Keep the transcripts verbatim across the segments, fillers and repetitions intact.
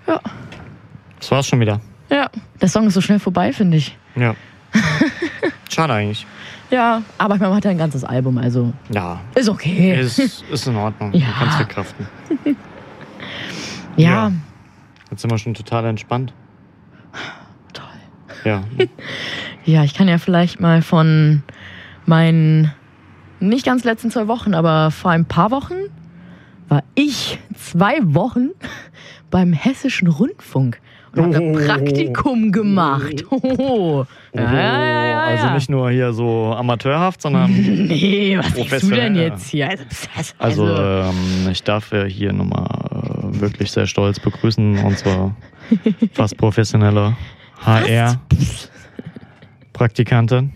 Ja. Das war's schon wieder. Ja, der Song ist so schnell vorbei, finde ich. Ja. Schade eigentlich. Ja, aber man hat ja ein ganzes Album, also Ja. ist okay. Ist, ist in Ordnung. Ja. Du kannst verkraften. Ja. Ja. Jetzt sind wir schon total entspannt. Toll. Ja. Ja, ich kann ja vielleicht mal von meinen, nicht ganz letzten zwei Wochen, aber vor ein paar Wochen war ich zwei Wochen beim Hessischen Rundfunk und habe Oh. ein Praktikum gemacht. Oh. Ja, ja, ja, ja, Also nicht nur hier so amateurhaft, sondern Nee, was sagst du denn professionell. jetzt hier? Also, das- also also ähm, ich darf ja hier nochmal äh, wirklich sehr stolz begrüßen unsere fast professionelle H R-Praktikantin.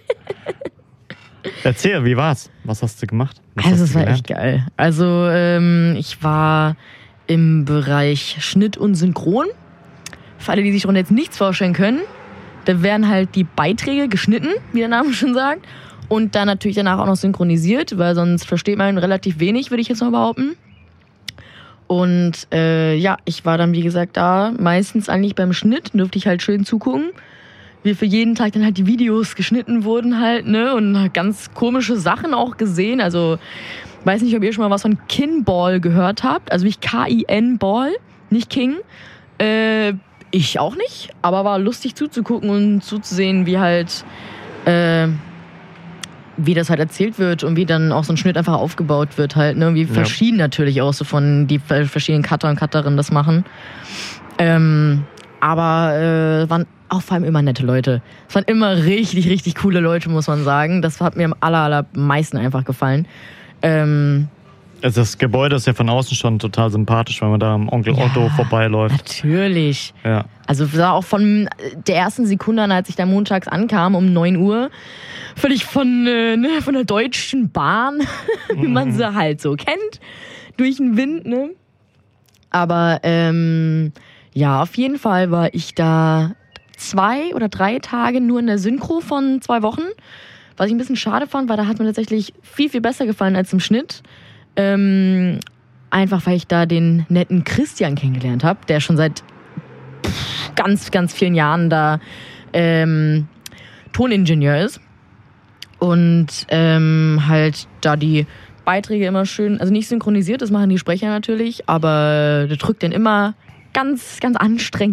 Erzähl, wie war's? Was hast du gemacht? Was Also hast es du war gelernt? echt geil. Also ähm, ich war im Bereich Schnitt und Synchron. Für alle, die sich darunter jetzt nichts vorstellen können, da werden halt die Beiträge geschnitten, wie der Name schon sagt, und dann natürlich danach auch noch synchronisiert, weil sonst versteht man relativ wenig, würde ich jetzt mal behaupten. Und äh, ja, ich war dann wie gesagt da, meistens eigentlich beim Schnitt, durfte ich halt schön zugucken, wie für jeden Tag dann halt die Videos geschnitten wurden halt, ne, und ganz komische Sachen auch gesehen, also weiß nicht, ob ihr schon mal was von Kinball gehört habt, also wie K I N Ball, nicht King, äh, ich auch nicht, aber war lustig zuzugucken und zuzusehen, wie halt, äh, wie das halt erzählt wird und wie dann auch so ein Schnitt einfach aufgebaut wird halt, ne, wie verschieden natürlich auch so von die verschiedenen Cutter und Cutterinnen das machen. Ähm, aber äh, waren auch vor allem immer nette Leute. Es waren immer richtig, richtig coole Leute, muss man sagen. Das hat mir am aller, allermeisten einfach gefallen. Ähm, Also das Gebäude ist ja von außen schon total sympathisch, wenn man da am Onkel Ja, Otto vorbeiläuft. Natürlich. Ja. Also es war auch von der ersten Sekunde an, als ich da montags ankam, um neun Uhr, völlig von, äh, ne, von der Deutschen Bahn, wie man sie halt so kennt, durch den Wind, ne? Aber ähm, ja, auf jeden Fall war ich da zwei oder drei Tage nur in der Synchro von zwei Wochen. Was ich ein bisschen schade fand, weil da hat mir tatsächlich viel, viel besser gefallen als im Schnitt. Ähm, einfach, weil ich da den netten Christian kennengelernt habe, der schon seit pff, ganz, ganz vielen Jahren da ähm, Toningenieur ist. Und ähm, halt da die Beiträge immer schön, also nicht synchronisiert, das machen die Sprecher natürlich, aber der drückt dann immer ganz, ganz anstrengend